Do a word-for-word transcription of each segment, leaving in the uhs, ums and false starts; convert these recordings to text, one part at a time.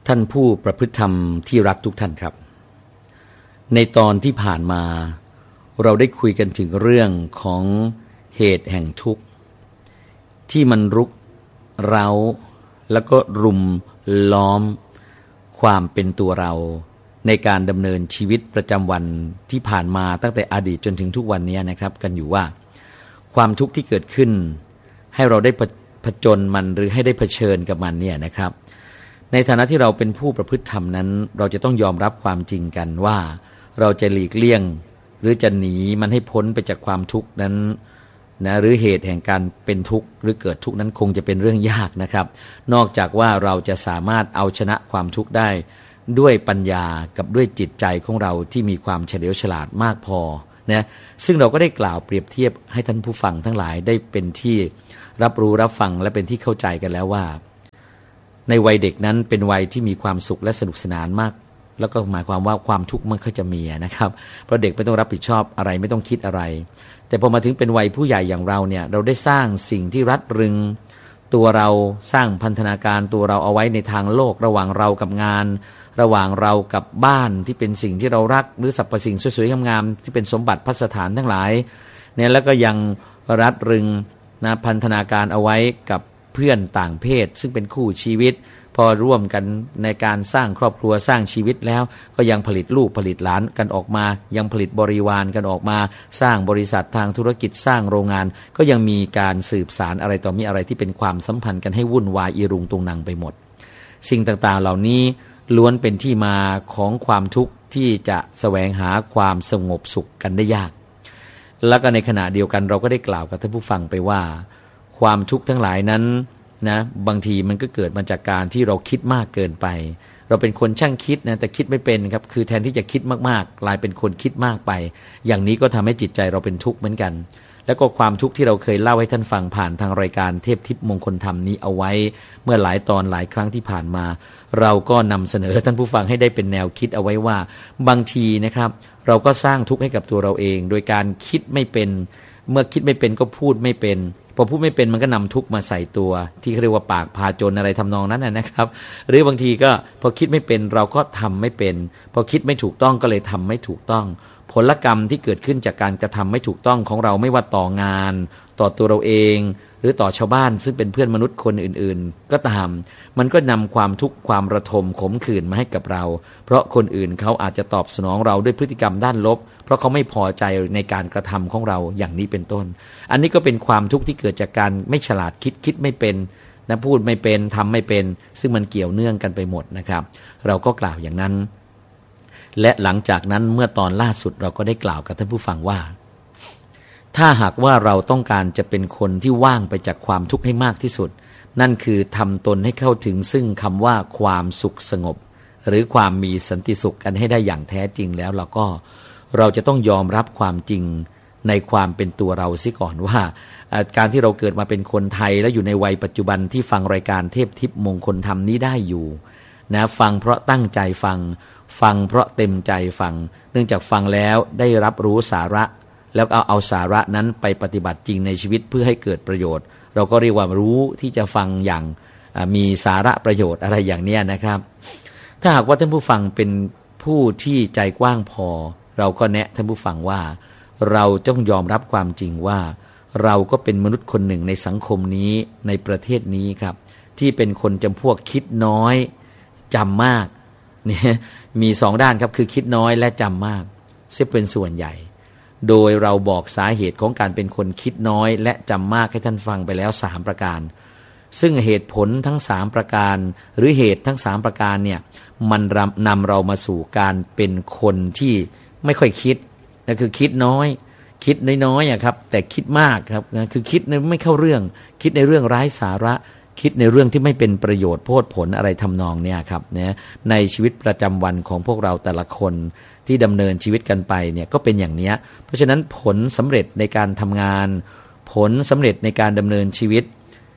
ท่านผู้ประพฤติธรรมที่รักทุกท่านครับในตอนที่ผ่านมาเราได้คุยกันถึงเรื่องของเหตุแห่งทุกข์ที่มันรุกเร้าแล้วก็รุมล้อมความเป็นตัวเราในการดำเนินชีวิตประจำวันที่ผ่านมาตั้งแต่อดีตจนถึงทุกวันนี้นะครับกันอยู่ว่าความทุกข์ที่เกิดขึ้นให้เราได้ผจญมันหรือให้ได้เผชิญกับมันเนี่ยนะครับในฐานะที่เราเป็นผู้ประพฤติธรรมนั้นเราจะต้องยอมรับความจริงกันว่าเราจะหลีกเลี่ยงหรือจะหนีมันให้พ้นไปจากความทุกข์นั้นนะหรือเหตุแห่งการเป็นทุกข์หรือเกิดทุกข์นั้นคงจะเป็นเรื่องยากนะครับนอกจากว่าเราจะสามารถเอาชนะความทุกข์ได้ด้วยปัญญากับด้วยจิตใจของเราที่มีความเฉลียวฉลาดมากพอนะซึ่งเราก็ได้กล่าวเปรียบเทียบให้ท่านผู้ฟังทั้งหลายได้เป็นที่รับรู้รับฟังและเป็นที่เข้าใจกันแล้วว่าในวัยเด็กนั้นเป็นวัยที่มีความสุขและสนุกสนานมากแล้วก็หมายความว่าความทุกข์มันก็จะมีนะครับเพราะเด็กไม่ต้องรับผิดชอบอะไรไม่ต้องคิดอะไรแต่พอมาถึงเป็นวัยผู้ใหญ่อย่างเราเนี่ยเราได้สร้างสิ่งที่รัดรึงตัวเราสร้างพันธนาการตัวเราเอาไว้ในทางโลกระหว่างเรากับงานระหว่างเรากับบ้านที่เป็นสิ่งที่เรารักหรือสรรพสิ่งสวยๆงามๆที่เป็นสมบัติพัสถานทั้งหลายเนี่ยแล้วก็ยังรัดรึงนะพันธนาการเอาไว้กับเพื่อนต่างเพศซึ่งเป็นคู่ชีวิตพอร่วมกันในการสร้างครอบครัวสร้างชีวิตแล้วก็ยังผลิตลูกผลิตหลานกันออกมายังผลิตบริวารกันออกมาสร้างบริษัททางธุรกิจสร้างโรงงานก็ยังมีการสืบสารอะไรต่อมีอะไรที่เป็นความสัมพันธ์กันให้วุ่นวายอีรุงตุงนังไปหมดสิ่งต่างๆเหล่านี้ล้วนเป็นที่มาของความทุกข์ที่จะแสวงหาความสงบสุขกันได้ยากแล้วก็ในขณะเดียวกันเราก็ได้กล่าวกับท่านผู้ฟังไปว่าความทุกข์ทั้งหลายนั้นนะบางทีมันก็เกิดมาจากการที่เราคิดมากเกินไปเราเป็นคนช่างคิดนะแต่คิดไม่เป็นครับคือแทนที่จะคิดมากๆกลายเป็นคนคิดมากไปอย่างนี้ก็ทำให้จิตใจเราเป็นทุกข์เหมือนกันแล้วก็ความทุกข์ที่เราเคยเล่าให้ท่านฟังผ่านทางรายการเทพทิพย์มงคลธรรมนี้เอาไว้เมื่อหลายตอนหลายครั้งที่ผ่านมาเราก็นำเสนอท่านผู้ฟังให้ได้เป็นแนวคิดเอาไว้ว่าบางทีนะครับเราก็สร้างทุกข์ให้กับตัวเราเองโดยการคิดไม่เป็นเมื่อคิดไม่เป็นก็พูดไม่เป็นพอพูดไม่เป็นมันก็นำทุกข์มาใส่ตัวที่เรียกว่าปากพาจนอะไรทำนองนั้นนะครับหรือบางทีก็พอคิดไม่เป็นเราก็ทำไม่เป็นพอคิดไม่ถูกต้องก็เลยทำไม่ถูกต้องผลกรรมที่เกิดขึ้นจากการกระทำไม่ถูกต้องของเราไม่ว่าต่องานต่อตัวเราเองหรือต่อชาวบ้านซึ่งเป็นเพื่อนมนุษย์คนอื่นๆก็ตามมันก็นำความทุกข์ความระทมขมขื่นมาให้กับเราเพราะคนอื่นเขาอาจจะตอบสนองเราด้วยพฤติกรรมด้านลบเพราะเขาไม่พอใจในการกระทำของเราอย่างนี้เป็นต้นอันนี้ก็เป็นความทุกข์ที่เกิดจากการไม่ฉลาดคิดคิดไม่เป็นนะพูดไม่เป็นทำไม่เป็นซึ่งมันเกี่ยวเนื่องกันไปหมดนะครับเราก็กล่าวอย่างนั้นและหลังจากนั้นเมื่อตอนล่าสุดเราก็ได้กล่าวกับท่านผู้ฟังว่าถ้าหากว่าเราต้องการจะเป็นคนที่ว่างไปจากความทุกข์ให้มากที่สุดนั่นคือทำตนให้เข้าถึงซึ่งคำว่าความสุขสงบหรือความมีสันติสุขกันให้ได้อย่างแท้จริงแล้วเราก็เราจะต้องยอมรับความจริงในความเป็นตัวเราซิก่อนว่าการที่เราเกิดมาเป็นคนไทยและอยู่ในวัยปัจจุบันที่ฟังรายการเทพทิพย์มงคลธรรมนี้ได้อยู่นะฟังเพราะตั้งใจฟังฟังเพราะเต็มใจฟังเนื่องจากฟังแล้วได้รับรู้สาระแล้วเอาเอาสาระนั้นไปปฏิบัติจริงในชีวิตเพื่อให้เกิดประโยชน์เราก็เรียกว่ารู้ที่จะฟังอย่างมีสาระประโยชน์อะไรอย่างนี้นะครับถ้าหากว่าท่านผู้ฟังเป็นผู้ที่ใจกว้างพอเราก็แนะท่านผู้ฟังว่าเราต้องยอมรับความจริงว่าเราก็เป็นมนุษย์คนหนึ่งในสังคมนี้ในประเทศนี้ครับที่เป็นคนจำพวกคิดน้อยจำมากเนี่ยมีสองด้านครับคือคิดน้อยและจำมากซึ่งเป็นส่วนใหญ่โดยเราบอกสาเหตุของการเป็นคนคิดน้อยและจำมากให้ท่านฟังไปแล้วสามประการซึ่งเหตุผลทั้งสามประการหรือเหตุทั้งสามประการเนี่ยมันนำเรามาสู่การเป็นคนที่ไม่ค่อยคิดนั่นคือคิดน้อยคิดน้อยๆอ่ะครับแต่คิดมากครับนะคือคิดไม่เข้าเรื่องคิดในเรื่องไร้สาระคิดในเรื่องที่ไม่เป็นประโยชน์โพดผลอะไรทำนองเนี่ยครับนะในชีวิตประจำวันของพวกเราแต่ละคนที่ดำเนินชีวิตกันไปเนี่ยก็เป็นอย่างนี้เพราะฉะนั้นผลสำเร็จในการทำงานผลสำเร็จในการดำเนินชีวิต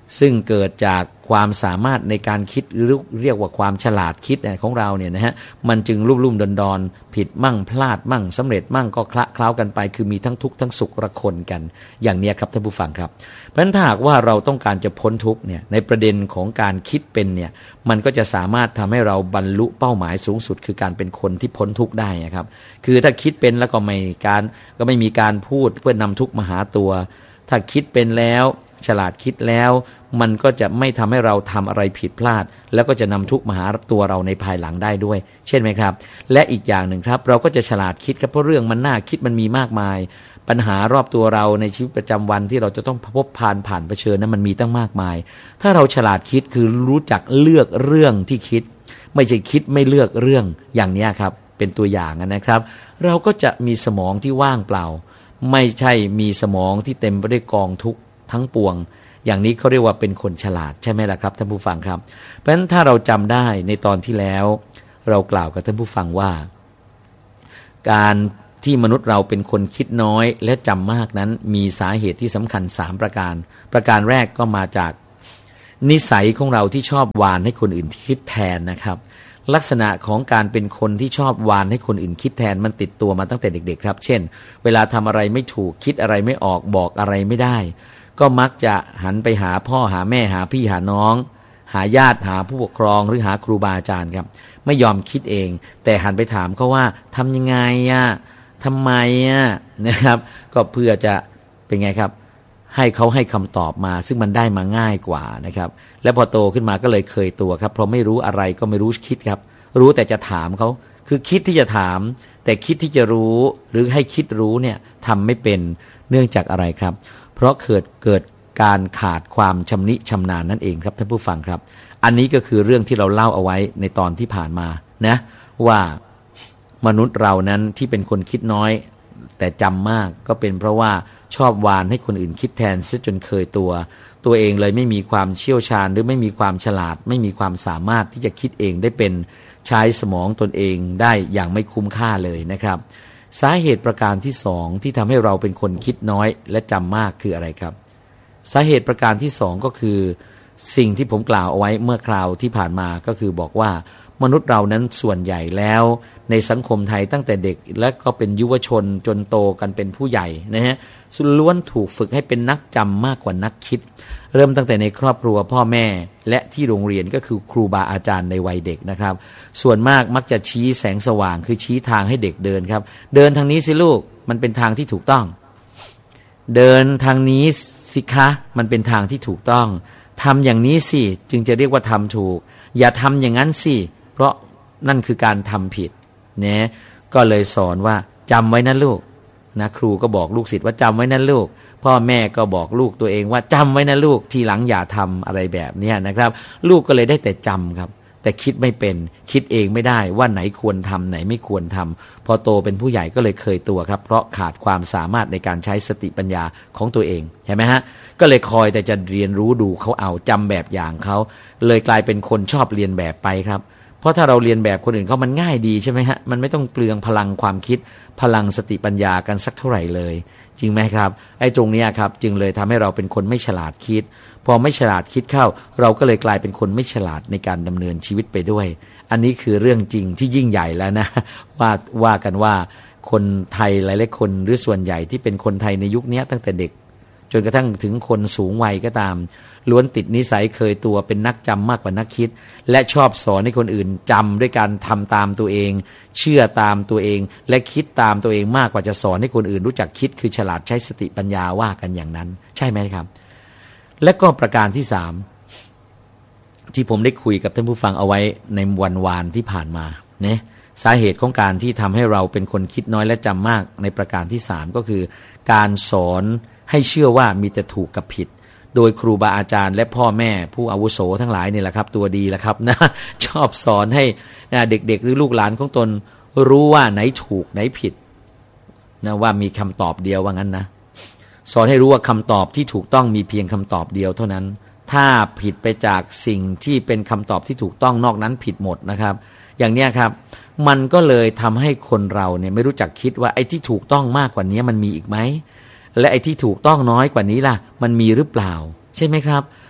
ซึ่งเกิดจากความสามารถในการคิดหรือเรียกว่าความฉลาดคิดของเราเนี่ยนะฮะมันจึงลุ่มลุ่มดอนดอนผิดมั่งพลาดมั่งสำเร็จมั่งก็คละเคล้ากันไปคือมีทั้งทุกข์ทั้งสุขระคนกันอย่างนี้ครับท่านผู้ฟังครับเพราะฉะนั้นถ้าหากว่าเราต้องการจะพ้นทุกข์เนี่ยในประเด็นของการคิดเป็นเนี่ยมันก็จะสามารถทำให้เราบรรลุเป้าหมายสูงสุดคือการเป็นคนที่พ้นทุกข์ได้นะครับคือถ้าคิดเป็นแล้วก็ไม่การก็ไม่มีการพูดเพื่อนำทุกข์มาหาตัวถ้าคิดเป็นแล้วฉลาดคิดแล้วมันก็จะไม่ทำให้เราทำอะไรผิดพลาดแล้วก็จะนำทุกข์มาหาตัวเราในภายหลังได้ด้วยเช่นไหมครับและอีกอย่างหนึ่งครับเราก็จะฉลาดคิดครับเพราะเรื่องมันน่าคิดมันมีมากมายปัญหารอบตัวเราในชีวิตประจำวันที่เราจะต้องพบผ่านผ่านเผชิญนั้นมันมีตั้งมากมายถ้าเราฉลาดคิดคือรู้จักเลือกเรื่องที่คิดไม่ใช่คิดไม่เลือกเรื่องอย่างนี้ครับเป็นตัวอย่างนะครับเราก็จะมีสมองที่ว่างเปล่าไม่ใช่มีสมองที่เต็มไปด้วยกองทุกข์ทั้งปวงอย่างนี้เขาเรียกว่าเป็นคนฉลาดใช่ไหมล่ะครับท่านผู้ฟังครับเพราะฉะนั้นถ้าเราจำได้ในตอนที่แล้วเรากล่าวกับท่านผู้ฟังว่าการที่มนุษย์เราเป็นคนคิดน้อยและจำมากนั้นมีสาเหตุที่สำคัญสามประการประการแรกก็มาจากนิสัยของเราที่ชอบวานให้คนอื่นคิดแทนนะครับลักษณะของการเป็นคนที่ชอบวานให้คนอื่นคิดแทนมันติดตัวมาตั้งแต่เด็กๆครับเช่นเวลาทำอะไรไม่ถูกคิดอะไรไม่ออกบอกอะไรไม่ได้ก็มักจะหันไปหาพ่อหาแม่หาพี่หาน้องหาญาติหาผู้ปกครองหรือหาครูบาอาจารย์ครับไม่ยอมคิดเองแต่หันไปถามเขาว่าทำยังไงอ่ะทำไมอ่ะนะครับก็เพื่อจะเป็นไงครับให้เขาให้คำตอบมาซึ่งมันได้มาง่ายกว่านะครับและพอโตขึ้นมาก็เลยเคยตัวครับเพราะไม่รู้อะไรก็ไม่รู้คิดครับรู้แต่จะถามเขาคือคิดที่จะถามแต่คิดที่จะรู้หรือให้คิดรู้เนี่ยทำไม่เป็นเนื่องจากอะไรครับเพราะเกิดเกิดการขาดความชำนิชำนาญนั่นเองครับท่านผู้ฟังครับอันนี้ก็คือเรื่องที่เราเล่าเอาไว้ในตอนที่ผ่านมานะว่ามนุษย์เรานั้นที่เป็นคนคิดน้อยแต่จำมากก็เป็นเพราะว่าชอบวานให้คนอื่นคิดแทนซะจนเคยตัวตัวเองเลยไม่มีความเชี่ยวชาญหรือไม่มีความฉลาดไม่มีความสามารถที่จะคิดเองได้เป็นใช้สมองตนเองได้อย่างไม่คุ้มค่าเลยนะครับสาเหตุประการที่สองที่ทำให้เราเป็นคนคิดน้อยและจำมากคืออะไรครับสาเหตุประการที่สองก็คือสิ่งที่ผมกล่าวเอาไว้เมื่อคราวที่ผ่านมาก็คือบอกว่ามนุษย์เรานั้นส่วนใหญ่แล้วในสังคมไทยตั้งแต่เด็กและก็เป็นยุวชนจนโตกันเป็นผู้ใหญ่นะฮะล้วนถูกฝึกให้เป็นนักจำมากกว่านักคิดเริ่มตั้งแต่ในครอบครัวพ่อแม่และที่โรงเรียนก็คือครูบาอาจารย์ในวัยเด็กนะครับส่วนมากมักจะชี้แสงสว่างคือชี้ทางให้เด็กเดินครับเดินทางนี้สิลูกมันเป็นทางที่ถูกต้องเดินทางนี้สิคะมันเป็นทางที่ถูกต้องทำอย่างนี้สิจึงจะเรียกว่าทำถูกอย่าทำอย่างนั้นสิเพราะนั่นคือการทำผิดเนี่ยก็เลยสอนว่าจำไว้นะลูกนะครูก็บอกลูกศิษย์ว่าจำไว้นะลูกพ่อแม่ก็บอกลูกตัวเองว่าจำไว้นะลูกทีหลังอย่าทำอะไรแบบนี้นะครับลูกก็เลยได้แต่จำครับแต่คิดไม่เป็นคิดเองไม่ได้ว่าไหนควรทำไหนไม่ควรทำพอโตเป็นผู้ใหญ่ก็เลยเคยตัวครับเพราะขาดความสามารถในการใช้สติปัญญาของตัวเองใช่ไหมฮะก็เลยคอยแต่จะเรียนรู้ดูเขาเอาจำแบบอย่างเขาเลยกลายเป็นคนชอบเรียนแบบไปครับเพราะถ้าเราเรียนแบบคนอื่นเขามันง่ายดีใช่ไหมฮะมันไม่ต้องเปลืองพลังความคิดพลังสติปัญญากันสักเท่าไหร่เลยจริงไหมครับไอ้ตรงนี้ครับจึงเลยทำให้เราเป็นคนไม่ฉลาดคิดพอไม่ฉลาดคิดเข้าเราก็เลยกลายเป็นคนไม่ฉลาดในการดำเนินชีวิตไปด้วยอันนี้คือเรื่องจริงที่ยิ่งใหญ่แล้วนะว่าว่ากันว่าคนไทยหลายๆคนหรือส่วนใหญ่ที่เป็นคนไทยในยุคนี้ตั้งแต่เด็กจนกระทั่งถึงคนสูงวัยก็ตามล้วนติดนิสัยเคยตัวเป็นนักจำมากกว่านักคิดและชอบสอนให้คนอื่นจำด้วยการทำตามตัวเองเชื่อตามตัวเองและคิดตามตัวเองมากกว่าจะสอนให้คนอื่นรู้จักคิดคือฉลาดใช้สติปัญญาว่ากันอย่างนั้นใช่ไหมครับและก็ประการที่สามที่ผมได้คุยกับท่านผู้ฟังเอาไว้ในวันวานที่ผ่านมาเนี่ยสาเหตุของการที่ทำให้เราเป็นคนคิดน้อยและจำมากในประการที่สามก็คือการสอนให้เชื่อว่ามีแต่ถูกกับผิดโดยครูบาอาจารย์และพ่อแม่ผู้อาวุโสทั้งหลายนี่แหละครับตัวดีแหละครับนะชอบสอนให้เด็กๆหรือลูกหลานของตนรู้ว่าไหนถูกไหนผิดนะว่ามีคำตอบเดียวว่างั้นนะสอนให้รู้ว่าคำตอบที่ถูกต้องมีเพียงคำตอบเดียวเท่านั้นถ้าผิดไปจากสิ่งที่เป็นคำตอบที่ถูกต้องนอกนั้นผิดหมดนะครับอย่างนี้ครับมันก็เลยทำให้คนเราเนี่ยไม่รู้จักคิดว่าไอ้ที่ถูกต้องมากกว่านี้มันมีอีกไหมและไอ้ที่ถูกต้องน้อยกว่านี้ล่ะมันมีหรือเปล่าใช่ไหมครับ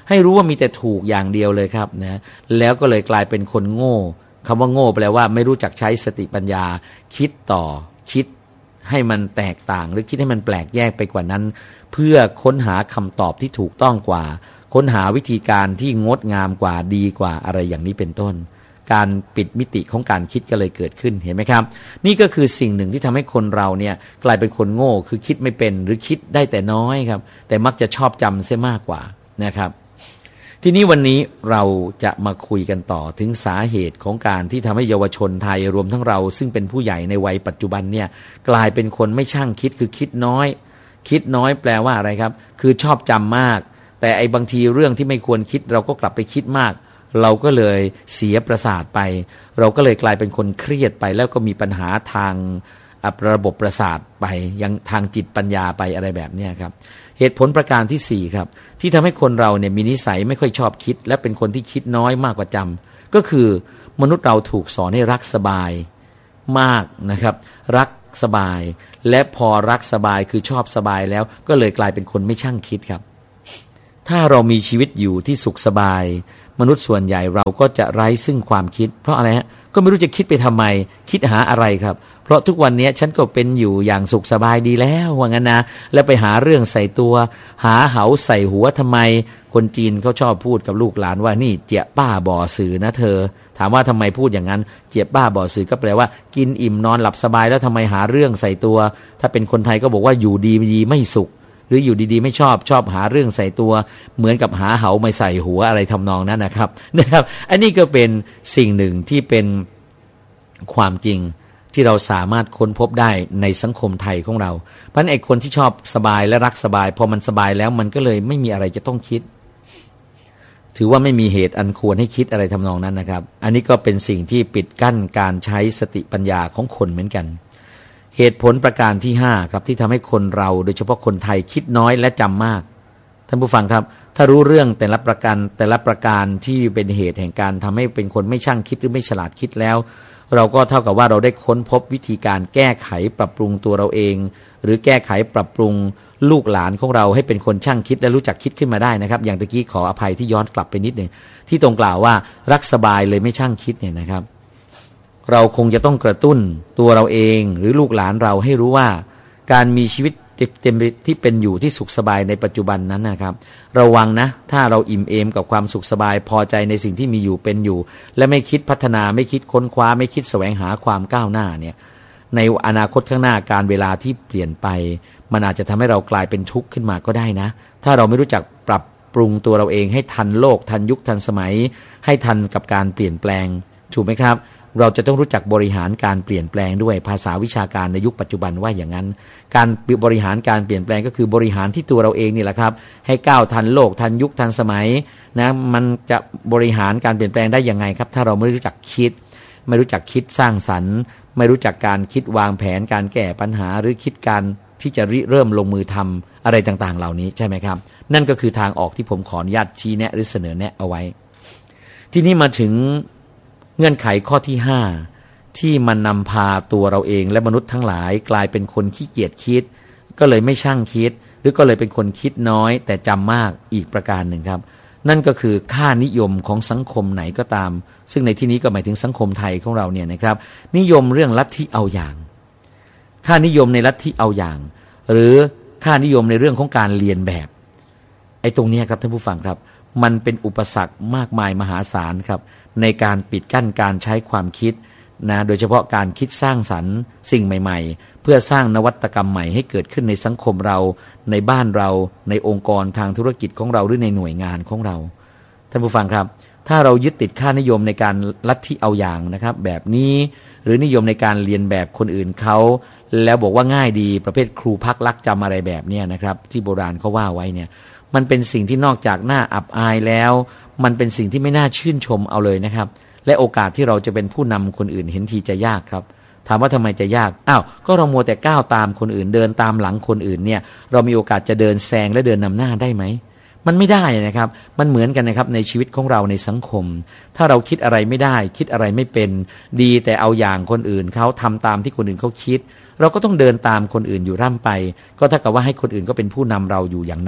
ให้รู้ว่ามีแต่ถูกอย่างเดียวเลยครับนะแล้วก็เลยกลายเป็นคนโง่คำว่าโง่แปลว่าไม่รู้จักใช้สติปัญญาคิดต่อคิดให้มันแตกต่างหรือคิดให้มันแปลกแยกไปกว่านั้นเพื่อค้นหาคำตอบที่ถูกต้องกว่าค้นหาวิธีการที่งดงามกว่าดีกว่าอะไรอย่างนี้เป็นต้นการปิดมิติของการคิดก็เลยเกิดขึ้นเห็นไหมครับนี่ก็คือสิ่งหนึ่งที่ทำให้คนเราเนี่ยกลายเป็นคนโง่คือคิดไม่เป็นหรือคิดได้แต่น้อยครับแต่มักจะชอบจำเสียมากกว่านะครับทีนี้วันนี้เราจะมาคุยกันต่อถึงสาเหตุของการที่ทำให้เยาวชนไทยรวมทั้งเราซึ่งเป็นผู้ใหญ่ในวัยปัจจุบันเนี่ยกลายเป็นคนไม่ช่างคิดคือคิดน้อยคิดน้อยแปลว่าอะไรครับคือชอบจำมากแต่ไอ้บางทีเรื่องที่ไม่ควรคิดเราก็กลับไปคิดมากเราก็เลยเสียประสาทไปเราก็เลยกลายเป็นคนเครียดไปแล้วก็มีปัญหาทางระบบประสาทไปยังทางจิตปัญญาไปอะไรแบบนี้ครับเหตุผลประการที่สี่ครับที่ทำให้คนเราเนี่ยมีนิสัยไม่ค่อยชอบคิดและเป็นคนที่คิดน้อยมากกว่าจำก็คือมนุษย์เราถูกสอนให้รักสบายมากนะครับรักสบายและพอรักสบายคือชอบสบายแล้วก็เลยกลายเป็นคนไม่ช่างคิดครับถ้าเรามีชีวิตอยู่ที่สุขสบายมนุษย์ส่วนใหญ่เราก็จะไร้ซึ่งความคิดเพราะอะไรฮะก็ไม่รู้จะคิดไปทำไมคิดหาอะไรครับเพราะทุกวันนี้ฉันก็เป็นอยู่อย่างสุขสบายดีแล้วว่างั้นนะแล้วไปหาเรื่องใส่ตัวหาเหาใส่หัวทำไมคนจีนเขาชอบพูดกับลูกหลานว่านี่เจี๊ยป้าบ่อสื่อนะเธอถามว่าทำไมพูดอย่างนั้นเจี๊ยป้าบ่อสื่อก็แปลว่ากินอิ่มนอนหลับสบายแล้วทำไมหาเรื่องใส่ตัวถ้าเป็นคนไทยก็บอกว่าอยู่ดีดีไม่สุขหรืออยู่ดีๆไม่ชอบชอบหาเรื่องใส่ตัวเหมือนกับหาเหาไม่ใส่หัวอะไรทำนองนั้นนะครับนะครับอันนี้ก็เป็นสิ่งหนึ่งที่เป็นความจริงที่เราสามารถค้นพบได้ในสังคมไทยของเราเพราะฉะนั้นไอ้คนที่ชอบสบายและรักสบายพอมันสบายแล้วมันก็เลยไม่มีอะไรจะต้องคิดถือว่าไม่มีเหตุอันควรให้คิดอะไรทำนองนั้นนะครับอันนี้ก็เป็นสิ่งที่ปิดกั้นการใช้สติปัญญาของคนเหมือนกันเหตุผลประการที่ห้าครับที่ทำให้คนเราโดยเฉพาะคนไทยคิดน้อยและจำมากท่านผู้ฟังครับถ้ารู้เรื่องแต่ละประการแต่ละประการที่เป็นเหตุแห่งการทำให้เป็นคนไม่ช่างคิดหรือไม่ฉลาดคิดแล้วเราก็เท่ากับว่าเราได้ค้นพบวิธีการแก้ไขปรับปรุงตัวเราเองหรือแก้ไขปรับปรุงลูกหลานของเราให้เป็นคนช่างคิดและรู้จักคิดขึ้นมาได้นะครับอย่างตะกี้ขออภัยที่ย้อนกลับไปนิดนึงที่ตรงกล่าวว่ารักสบายเลยไม่ช่างคิดเนี่ยนะครับเราคงจะต้องกระตุ้นตัวเราเองหรือลูกหลานเราให้รู้ว่าการมีชีวิตเต็มที่เป็นอยู่ที่สุขสบายในปัจจุบันนั้นนะครับระวังนะถ้าเราอิ่มเอมกับความสุขสบายพอใจในสิ่งที่มีอยู่เป็นอยู่และไม่คิดพัฒนาไม่คิดค้นคว้าไม่คิดแสวงหาความก้าวหน้าเนี่ยในอนาคตข้างหน้าการเวลาที่เปลี่ยนไปมันอาจจะทำให้เรากลายเป็นทุกข์ขึ้นมาก็ได้นะถ้าเราไม่รู้จักปรับปรุงตัวเราเองให้ทันโลกทันยุคทันสมัยให้ทันกับการเปลี่ยนแปลงถูกไหมครับเราจะต้องรู้จักบริหารการเปลี่ยนแปลงด้วยภาษาวิชาการในยุคปัจจุบันว่าอย่างนั้นการบริหารการเปลี่ยนแปลงก็คือบริหารที่ตัวเราเองนี่แหละครับให้ก้าวทันโลกทันยุคทันสมัยนะมันจะบริหารการเปลี่ยนแปลงได้ยังไงครับถ้าเราไม่รู้จักคิดไม่รู้จักคิดสร้างสรรค์ไม่รู้จักการคิดวางแผนการแก้ปัญหาหรือคิดการที่จะริเริ่มลงมือทำอะไรต่างๆเหล่านี้ใช่ไหมครับนั่นก็คือทางออกที่ผมขออนุญาตชี้แนะหรือเสนอแนะเอาไว้ที่นี่มาถึงเงื่อนไขข้อที่ห้าที่มันนำพาตัวเราเองและมนุษย์ทั้งหลายกลายเป็นคนขี้เกียจคิดก็เลยไม่ช่างคิดหรือก็เลยเป็นคนคิดน้อยแต่จำมากอีกประการหนึ่งครับนั่นก็คือค่านิยมของสังคมไหนก็ตามซึ่งในที่นี้ก็หมายถึงสังคมไทยของเราเนี่ยนะครับนิยมเรื่องลัทธิเอาอย่างค่านิยมในลัทธิเอาอย่างหรือค่านิยมในเรื่องของการเรียนแบบไอ้ตรงนี้ครับท่านผู้ฟังครับมันเป็นอุปสรรคมากมายมหาศาลครับในการปิดกั้นการใช้ความคิดนะโดยเฉพาะการคิดสร้างสรรค์สิ่งใหม่ๆเพื่อสร้างนวัตกรรมใหม่ให้เกิดขึ้นในสังคมเราในบ้านเราในองค์กรทางธุรกิจของเราหรือในหน่วยงานของเราท่านผู้ฟังครับถ้าเรายึดติดค่านิยมในการลัทธิเอาอย่างนะครับแบบนี้หรือนิยมในการเรียนแบบคนอื่นเขาแล้วบอกว่าง่ายดีประเภทครูพักลักจำอะไรแบบนี้นะครับที่โบราณเขาว่าไว้เนี่ยมันเป็นสิ่งที่นอกจากน่าอับอายแล้วมันเป็นสิ่งที่ไม่น่าชื่นชมเอาเลยนะครับและโอกาสที่เราจะเป็นผู้นำคนอื่นเห็นทีจะยากครับถามว่าทำไมจะยากอ้าวก็เรามัวแต่ก้าวตามคนอื่นเดินตามหลังคนอื่นเนี่ยเรามีโอกาสจะเดินแซงและเดินนำหน้าได้ไหมมันไม่ได้นะครับมันเหมือนกันนะครับในชีวิตของเราในสังคมถ้าเราคิดอะไรไม่ได้คิดอะไรไม่เป็นดีแต่เอาอย่างคนอื่นเขาทำตามที่คนอื่นเขาคิดเราก็ต้องเดินตามคนอื่นอยู่ร่ำไปก็เท่ากับว่าให้คนอื่นก็เป็นผู้นำเราอยู่อย่างนั้น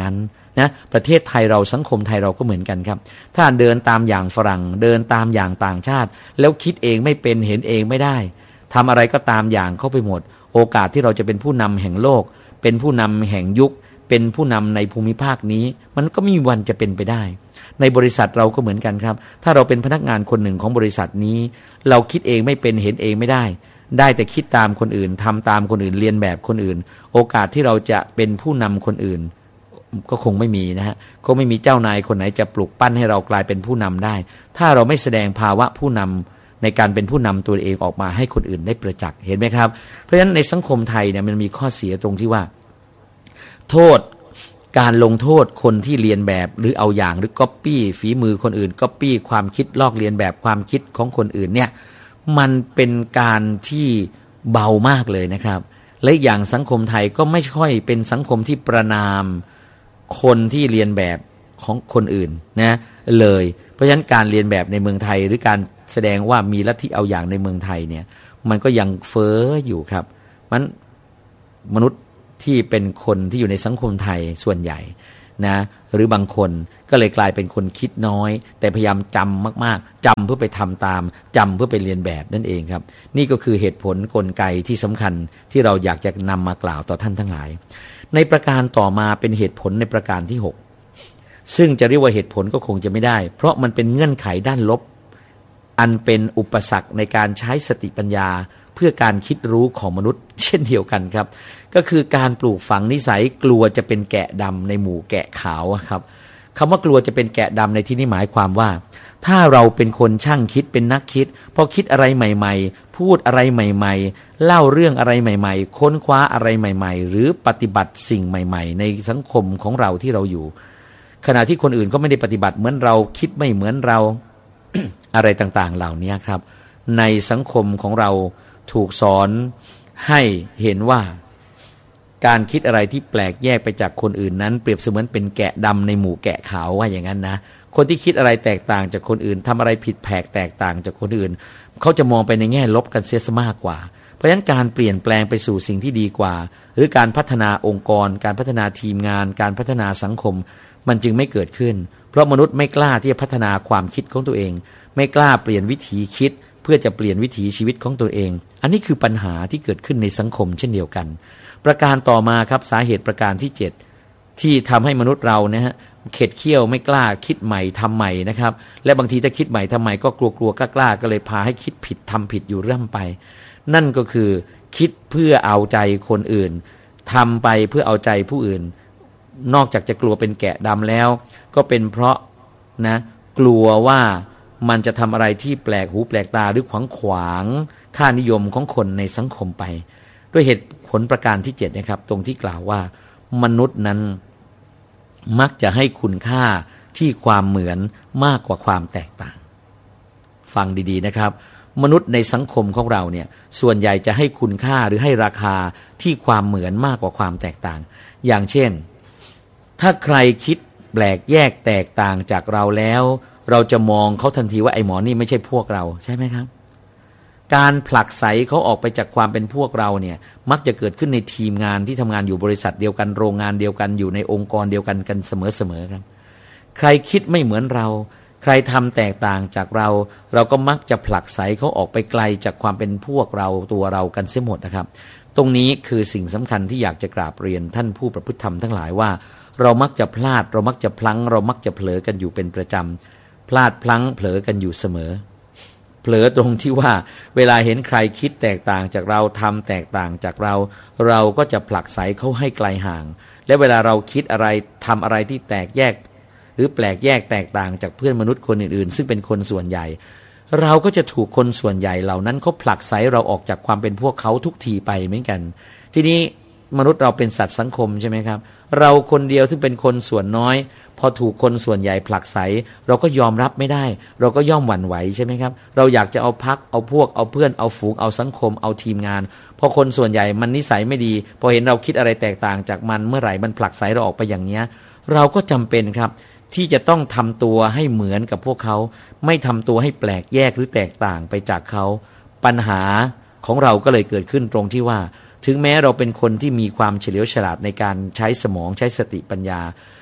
นะประเทศไทยเราสังคมไทยเราก็เหมือนกันครับถ้าเดินตามอย่างฝรั่งเดินตามอย่างต่างชาติแล้วคิดเองไม่เป็นเห็นเองไม่ได้ทำอะไรก็ตามอย่างเข้าไปหมดโอกาสที่เราจะเป็นผู้นำแห่งโลกเป็นผู้นำแห่งยุคเป็นผู้นำในภูมิภาคนี้มันก็ไม่มีวันจะเป็นไปได้ในบริษัทเราก็เหมือนกันครับถ้าเราเป็นพนักงานคนหนึ่งของบริษัทนี้เราคิดเองไม่เป็นเห็นเองไม่ได้ได้แต่คิดตามคนอื่นทำตามคนอื่นเรียนแบบคนอื่นโอกาสที่เราจะเป็นผู้นำคนอื่นก็คงไม่มีนะฮะคงไม่มีเจ้านายคนไหนจะปลุกปั้นให้เรากลายเป็นผู้นำได้ถ้าเราไม่แสดงภาวะผู้นำในการเป็นผู้นำตัวเองออกมาให้คนอื่นได้ประจักษ์เห็นไหมครับเพราะฉะนั้นในสังคมไทยเนี่ยมันมีข้อเสียตรงที่ว่าโทษการลงโทษคนที่เรียนแบบหรือเอาอย่างหรือก๊อปปี้ฝีมือคนอื่นก๊อปปี้ความคิดลอกเลียนแบบความคิดของคนอื่นเนี่ยมันเป็นการที่เบามากเลยนะครับและอย่างสังคมไทยก็ไม่ค่อยเป็นสังคมที่ประณามคนที่เรียนแบบของคนอื่นนะเลยเพราะฉะนั้นการเรียนแบบในเมืองไทยหรือการแสดงว่ามีลัทธิเอาอย่างในเมืองไทยเนี่ยมันก็ยังเฟ้ออยู่ครับมันมนุษย์ที่เป็นคนที่อยู่ในสังคมไทยส่วนใหญ่นะหรือบางคนก็เลยกลายเป็นคนคิดน้อยแต่พยายามจำมากๆจำเพื่อไปทำตามจำเพื่อไปเรียนแบบนั่นเองครับนี่ก็คือเหตุผลกลไกที่สำคัญที่เราอยากจะนำมากล่าวต่อท่านทั้งหลายในประการต่อมาเป็นเหตุผลในประการที่หกซึ่งจะเรียกว่าเหตุผลก็คงจะไม่ได้เพราะมันเป็นเงื่อนไขด้านลบอันเป็นอุปสรรคในการใช้สติปัญญาเพื่อการคิดรู้ของมนุษย์เช่นเดียวกันครับก็คือการปลูกฝังนิสัยกลัวจะเป็นแกะดำในหมู่แกะขาวครับคำว่ากลัวจะเป็นแกะดำในที่นี้หมายความว่าถ้าเราเป็นคนช่างคิดเป็นนักคิดพอคิดอะไรใหม่ๆพูดอะไรใหม่ๆเล่าเรื่องอะไรใหม่ๆค้นคว้าอะไรใหม่ๆหรือปฏิบัติสิ่งใหม่ๆในสังคมของเราที่เราอยู่ขณะที่คนอื่นก็ไม่ได้ปฏิบัติเหมือนเราคิดไม่เหมือนเรา อะไรต่างๆเหล่านี้ครับในสังคมของเราถูกสอนให้เห็นว่าการคิดอะไรที่แปลกแยกไปจากคนอื่นนั้นเปรียบเสมือนเป็นแกะดำในหมู่แกะขาวว่าอย่างนั้นนะคนที่คิดอะไรแตกต่างจากคนอื่นทำอะไรผิดแผกแตกต่างจากคนอื่นเขาจะมองไปในแง่ลบกันเสียซะมากกว่าเพราะฉะนั้นการเปลี่ยนแปลงไปสู่สิ่งที่ดีกว่าหรือการพัฒนาองค์กรการพัฒนาทีมงานการพัฒนาสังคมมันจึงไม่เกิดขึ้นเพราะมนุษย์ไม่กล้าที่จะพัฒนาความคิดของตัวเองไม่กล้าเปลี่ยนวิถีคิดเพื่อจะเปลี่ยนวิถีชีวิตของตัวเองอันนี้คือปัญหาที่เกิดขึ้นในสังคมเช่นเดียวกันประการต่อมาครับสาเหตุประการที่เจ็ดที่ทำให้มนุษย์เรานะฮะเข็ดเขี้ยวไม่กล้าคิดใหม่ทำใหม่นะครับและบางทีถ้าคิดใหม่ทำใหม่ก็กลัวๆกล้าๆก็เลยพาให้คิดผิดทำผิดอยู่เรื่อยไปนั่นก็คือคิดเพื่อเอาใจคนอื่นทำไปเพื่อเอาใจผู้อื่นนอกจากจะกลัวเป็นแกะดำแล้วก็เป็นเพราะนะกลัวว่ามันจะทำอะไรที่แปลกหูแปลกตาหรือขวางขวางค่านิยมของคนในสังคมไปด้วยเหตุผลประการที่เจ็ดนะครับตรงที่กล่าวว่ามนุษย์นั้นมักจะให้คุณค่าที่ความเหมือนมากกว่าความแตกต่างฟังดีๆนะครับมนุษย์ในสังคมของเราเนี่ยส่วนใหญ่จะให้คุณค่าหรือให้ราคาที่ความเหมือนมากกว่าความแตกต่างอย่างเช่นถ้าใครคิดแปลกแยกแตกต่างจากเราแล้วเราจะมองเขาทันทีว่าไอ้หมอนี่ไม่ใช่พวกเราใช่ไหมครับการผลักไสเขาออกไปจากความเป็นพวกเราเนี่ยมักจะเกิดขึ้นในทีมงานที่ทำงานอยู่บริษัทเดียวกันโรงงานเดียวกันอยู่ในองค์กรเดียวกันกันเสมอๆครับใครคิดไม่เหมือนเราใครทำแตกต่างจากเราเราก็มักจะผลักไสเขาออกไปไกลจากความเป็นพวกเราตัวเรากันเสียหมดนะครับตรงนี้คือสิ่งสำคัญที่อยากจะกราบเรียนท่านผู้ประพฤติธรรมทั้งหลายว่าเรามักจะพลาดเรามักจะพลั้งเรามักจะเผลอกันอยู่เป็นประจำพลาดพลั้งเผลอกันอยู่เสมอเผลอตรงที่ว่าเวลาเห็นใครคิดแตกต่างจากเราทำแตกต่างจากเราเราก็จะผลักไสเขาให้ไกลห่างและเวลาเราคิดอะไรทำอะไรที่แตกแยกหรือแปลกแยกแตกต่างจากเพื่อนมนุษย์คนอื่นๆซึ่งเป็นคนส่วนใหญ่เราก็จะถูกคนส่วนใหญ่เหล่านั้นเขาผลักไสเราออกจากความเป็นพวกเขาทุกทีไปเหมือนกันทีนี้มนุษย์เราเป็นสัตว์สังคมใช่ไหมครับเราคนเดียวซึ่งเป็นคนส่วนน้อยพอถูกคนส่วนใหญ่ผลักไสเราก็ยอมรับไม่ได้เราก็ย่อมหวั่นไหวใช่ไหมครับเราอยากจะเอาพักเอาพวกเอาเพื่อนเอาฝูงเอาสังคมเอาทีมงานพอคนส่วนใหญ่มันนิสัยไม่ดีพอเห็นเราคิดอะไรแตกต่างจากมันเมื่อไหร่มันผลักไสเราออกไปอย่างเนี้ยเราก็จำเป็นครับที่จะต้องทำตัวให้เหมือนกับพวกเขาไม่ทำตัวให้แปลกแยกหรือแตกต่างไปจากเขาปัญหาของเราก็เลยเกิดขึ้นตรงที่ว่า ถึงแม้เราเป็นคนที่มีความเฉลียวฉลาดในการใช้สมองใช้สติปัญญา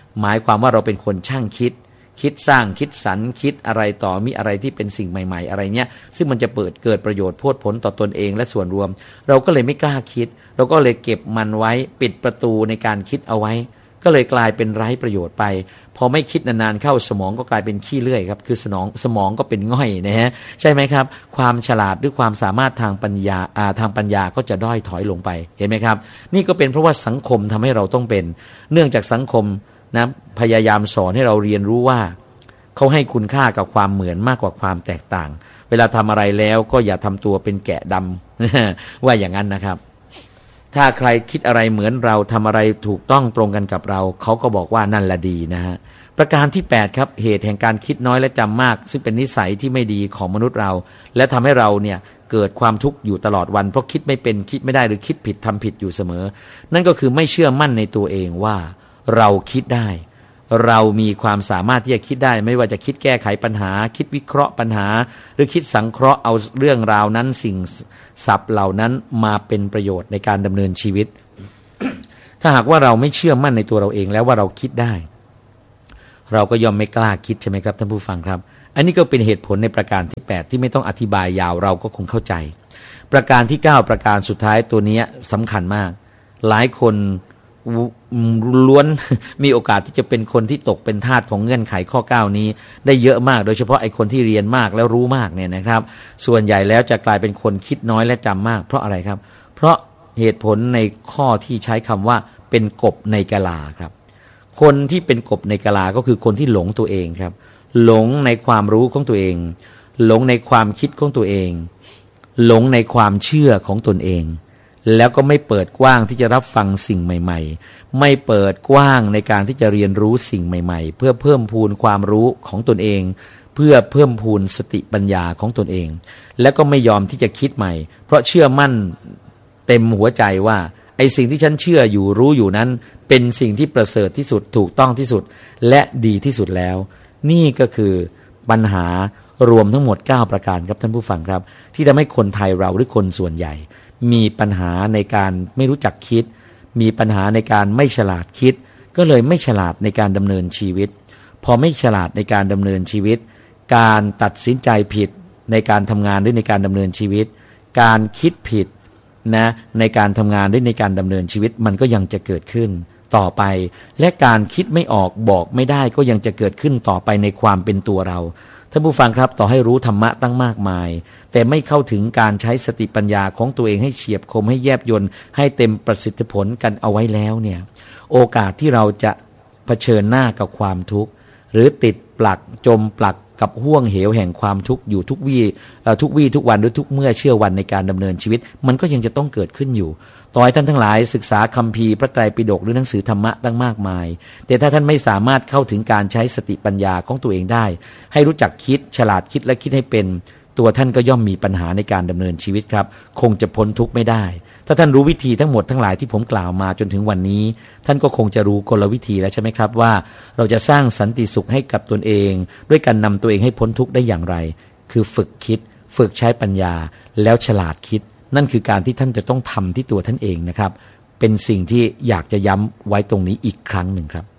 หมายความว่าเราเป็นคนช่างคิดคิดสร้างคิดสรรคิดอะไรต่อมีอะไรที่เป็นสิ่งใหม่ๆอะไรเนี้ยซึ่งมันจะเปิดเกิดประโยชน์โพดผลต่อตนเองและส่วนรวมเราก็เลยไม่กล้าคิดเราก็เลยเก็บมันไว้ปิดประตูในการคิดเอาไว้ก็เลยกลายเป็นไร้ประโยชน์ไปพอไม่คิดนานๆเข้าสมองก็กลายเป็นขี้เลื่อยครับคือสมองสมองก็เป็นง่อยนะฮะใช่ไหมครับความฉลาดหรือความสามารถทางปัญญาอ่าทางปัญญาก็จะด้อยถอยลงไปเห็นไหมครับนี่ก็เป็นเพราะว่าสังคมทำให้เราต้องเป็นเนื่องจากสังคมนะพยายามสอนให้เราเรียนรู้ว่าเขาให้คุณค่ากับความเหมือนมากกว่าความแตกต่างเวลาทำอะไรแล้วก็อย่าทำตัวเป็นแกะดำ ว่าอย่างนั้นนะครับถ้าใครคิดอะไรเหมือนเราทำอะไรถูกต้องตรงกันกับเราเขาก็บอกว่านั่นแหละดีนะฮะประการที่แปดครับเหตุแห่งการคิดน้อยและจำมากซึ่งเป็นนิสัยที่ไม่ดีของมนุษย์เราและทำให้เราเนี่ยเกิดความทุกข์อยู่ตลอดวันเพราะคิดไม่เป็นคิดไม่ได้หรือคิดผิดทำผิดอยู่เสมอนั่นก็คือไม่เชื่อมั่นในตัวเองว่าเราคิดได้เรามีความสามารถที่จะคิดได้ไม่ว่าจะคิดแก้ไขปัญหาคิดวิเคราะห์ปัญหาหรือคิดสังเคราะห์เอาเรื่องราวนั้นสิ่งศัพท์เหล่านั้นมาเป็นประโยชน์ในการดำเนินชีวิต ถ้าหากว่าเราไม่เชื่อมั่นในตัวเราเองแล้วว่าเราคิดได้เราก็ย่อมไม่กล้าคิดใช่ไหมครับท่านผู้ฟังครับอันนี้ก็เป็นเหตุผลในประการที่แปดที่ไม่ต้องอธิบายยาวเราก็คงเข้าใจประการที่เก้าประการสุดท้ายตัวนี้สำคัญมากหลายคนล้วนมีโอกาสที่จะเป็นคนที่ตกเป็นทาสของเงื่อนไขข้อเก้านี้ได้เยอะมากโดยเฉพาะไอ้คนที่เรียนมากแล้วรู้มากเนี่ยนะครับส่วนใหญ่แล้วจะกลายเป็นคนคิดน้อยและจำมากเพราะอะไรครับเพราะเหตุผลในข้อที่ใช้คำว่าเป็นกบในกะลาครับคนที่เป็นกบในกะลาก็คือคนที่หลงตัวเองครับหลงในความรู้ของตัวเองหลงในความคิดของตัวเองหลงในความเชื่อของตนเองแล้วก็ไม่เปิดกว้างที่จะรับฟังสิ่งใหม่ๆไม่เปิดกว้างในการที่จะเรียนรู้สิ่งใหม่ๆเพื่อเพิ่มพูนความรู้ของตนเองเพื่อเพิ่มพูนสติปัญญาของตนเองแล้วก็ไม่ยอมที่จะคิดใหม่เพราะเชื่อมั่นเต็มหัวใจว่าไอ้สิ่งที่ฉันเชื่ออยู่รู้อยู่นั้นเป็นสิ่งที่ประเสริฐที่สุดถูกต้องที่สุดและดีที่สุดแล้วนี่ก็คือปัญหารวมทั้งหมดเก้าประการครับท่านผู้ฟังครับที่ทำให้คนไทยเราหรือคนส่วนใหญ่มีปัญหาในการไม่รู้จักคิดมีปัญหาในการไม่ฉลาดคิดก็เลยไม่ฉลาดในการดำเนินชีวิตพอไม่ฉลาดในการดำเนินชีวิตการตัดสินใจผิดในการทำงานหรือในการดำเนินชีวิตการคิดผิดนะในการทำงานหรือในการดำเนินชีวิตมันก็ยังจะเกิดขึ้นต่อไปและการคิดไม่ออกบอกไม่ได้ก็ยังจะเกิดขึ้นต่อไปในความเป็นตัวเราท่านผู้ฟังครับต่อให้รู้ธรรมะตั้งมากมายแต่ไม่เข้าถึงการใช้สติปัญญาของตัวเองให้เฉียบคมให้แยบยลให้เต็มประสิทธิผลกันเอาไว้แล้วเนี่ยโอกาสที่เราจะเผชิญหน้ากับความทุกข์หรือติดปลักจมปลักกับห้วงเหวแห่งความทุกข์อยู่ทุกวี่ทุกวี่ทุกวันหรือทุกเมื่อเชื่อวันในการดำเนินชีวิตมันก็ยังจะต้องเกิดขึ้นอยู่ต่อให้ท่านทั้งหลายศึกษาคัมภีร์พระไตรปิฎกหรือหนังสือธรรมะตั้งมากมายแต่ถ้าท่านไม่สามารถเข้าถึงการใช้สติปัญญาของตัวเองได้ให้รู้จักคิดฉลาดคิดและคิดให้เป็นตัวท่านก็ย่อมมีปัญหาในการดำเนินชีวิตครับคงจะพ้นทุกข์ไม่ได้ถ้าท่านรู้วิธีทั้งหมดทั้งหลายที่ผมกล่าวมาจนถึงวันนี้ท่านก็คงจะรู้กลวิธีแล้วใช่ไหมครับว่าเราจะสร้างสันติสุขให้กับตนเองด้วยการนำตัวเองให้พ้นทุกข์ได้อย่างไรคือฝึกคิดฝึกใช้ปัญญาแล้วฉลาดคิดนั่นคือการที่ท่านจะต้องทำที่ตัวท่านเองนะครับเป็นสิ่งที่อยากจะย้ำไว้ตรงนี้อีกครั้งหนึ่งครับ